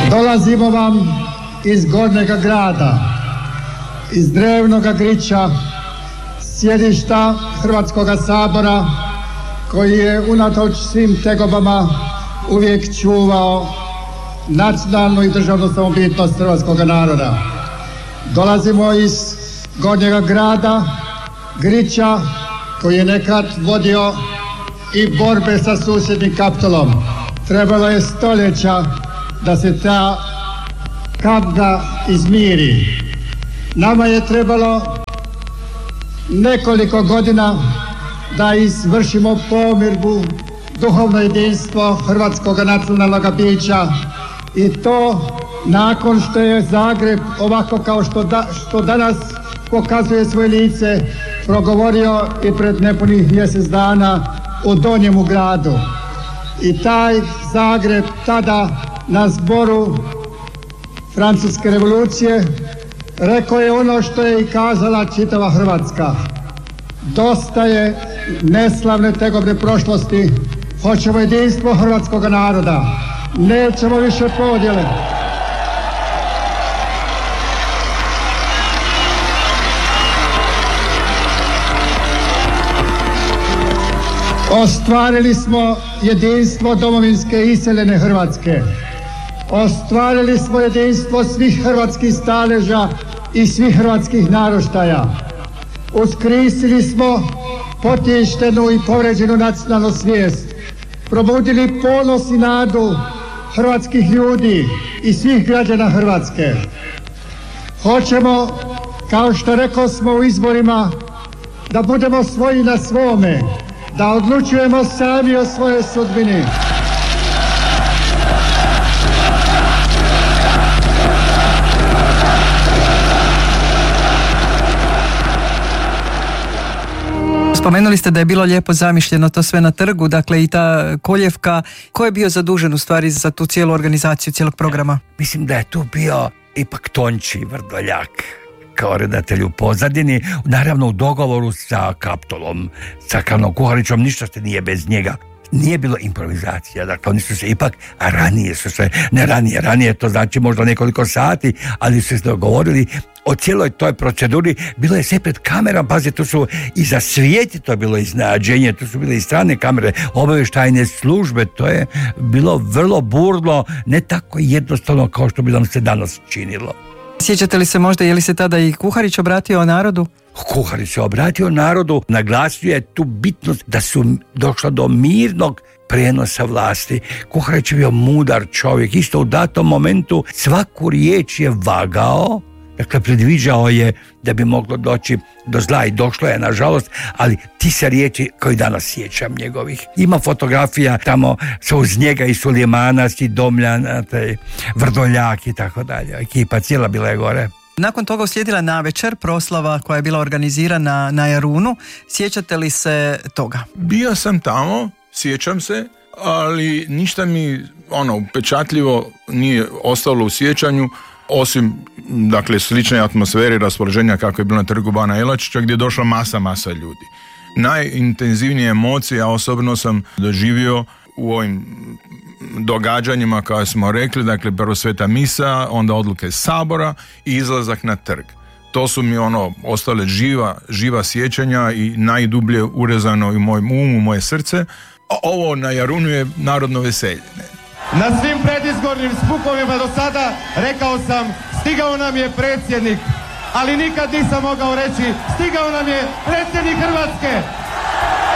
Dolazimo vam iz Gornjega grada, iz drevnoga Griča, sjedišta Hrvatskoga sabora, koji je unatoč svim tegobama uvijek čuvao nacionalnu i državnu samobitnost hrvatskoga naroda. Dolazimo iz Gornjega grada, Griča, koji je nekad vodio i borbe sa susjednim Kaptolom. Trebalo je stoljeća da se ta kapga izmiri. Nama je trebalo nekoliko godina da izvršimo pomirbu, duhovno jedinstvo hrvatskog nacionalnog bića, i to nakon što je Zagreb, ovako kao što danas pokazuje svoje lice, progovorio i pred nepunih mjesec dana u Donjemu gradu. I taj Zagreb tada na zboru Francuske revolucije rekao je ono što je i kazala čitava Hrvatska: dosta je neslavne tegobne prošlosti, hoćemo jedinstvo hrvatskog naroda, nećemo više podjele. Ostvarili smo jedinstvo domovinske iseljene Hrvatske. Ostvarili smo jedinstvo svih hrvatskih staleža i svih hrvatskih naraštaja. Uskrisili smo potištenu i povređenu nacionalnu svijest. Probudili ponos i nadu hrvatskih ljudi i svih građana Hrvatske. Hoćemo, kao što rekao smo u izborima, da budemo svoji na svome, da odlučujemo sami o svojoj sudbini. Spomenuli ste da je bilo lijepo zamišljeno to sve na trgu, dakle i ta koljevka. Ko je bio zadužen u stvari za tu cijelu organizaciju, cijelog programa? Mislim da je tu bio ipak Tonči Vrdoljak kao redatelj u pozadini, naravno u dogovoru sa Kaptolom, sa Karlom Kuharićom, ništa se nije bez njega. Nije bilo improvizacija, dakle oni su se ipak, ranije, to znači možda nekoliko sati, ali su se dogovorili o cijeloj toj proceduri. Bilo je sve pred kamerom, pazi, tu su i za svijeti to bilo iznenađenje, tu su bile i strane kamere, obavještajne službe, to je bilo vrlo burno, ne tako jednostavno kao što bi nam se danas činilo. Sjećate li se možda, je li se tada i Kuharić obratio narodu? Kuharić se obratio narodu, naglasio je tu bitnost da su došla do mirnog prijenosa vlasti. Kuharić je bio mudar čovjek, isto u datom momentu svaku riječ je vagao, dakle predviđao je da bi moglo doći do zla i došlo je nažalost, ali ti se riječi koji danas sjećam njegovih. Ima fotografija, tamo su uz njega i Sulijemanas i Domljan, Vrdoljak i tako dalje. Ekipa cijela bila je gore. Nakon toga uslijedila navečer proslava koja je bila organizirana na Jarunu. Sjećate li se toga? Bio sam tamo, sjećam se, ali ništa mi upečatljivo nije ostalo u sjećanju, osim dakle slične atmosfere i raspoloženja kako je bilo na trgu Bana Jelačića, gdje je došla masa ljudi. Najintenzivnije emocije ja osobno sam doživio u ovim događanjima kao smo rekli, dakle prvo sveta misa, onda odluke sabora i izlazak na trg. To su mi ostale živa sjećanja i najdublje urezano u mojem umu, moje srce. A ovo na Jarunu je narodno veselje. Na svim predizbornim skupovima do sada rekao sam, stigao nam je predsjednik, ali nikad nisam mogao reći, stigao nam je predsjednik Hrvatske.